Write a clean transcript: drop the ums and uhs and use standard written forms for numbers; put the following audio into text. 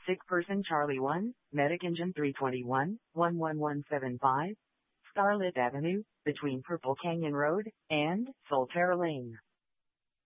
Sick person Charlie 1, Medic Engine 321, 11175, Starlit Avenue, between Purple Canyon Road and Solterra Lane.